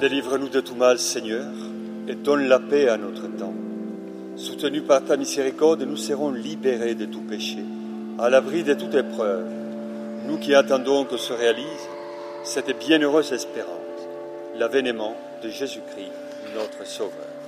Délivre-nous de tout mal, Seigneur, et donne la paix à notre temps. Soutenus par ta miséricorde, nous serons libérés de tout péché, à l'abri de toute épreuve, nous qui attendons que se réalise cette bienheureuse espérance, l'avènement de Jésus-Christ, notre Sauveur.